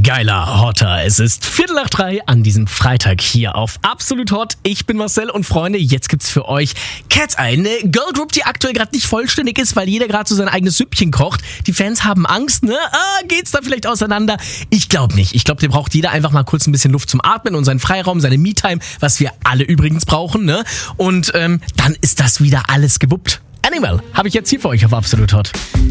Geiler, hotter. Es ist 2:45 an diesem Freitag hier auf Absolut Hot. Ich bin Marcel und Freunde, jetzt gibt's für euch Cat's Eye, eine Girlgroup, die aktuell gerade nicht vollständig ist, weil jeder gerade so sein eigenes Süppchen kocht. Die Fans haben Angst, ne? Geht's da vielleicht auseinander? Ich glaube nicht. Ich glaube, da braucht jeder einfach mal kurz ein bisschen Luft zum Atmen und seinen Freiraum, seine Me-Time, was wir alle übrigens brauchen, ne? Und dann ist das wieder alles gewuppt. Animal habe ich jetzt hier für euch auf Absolut Hot.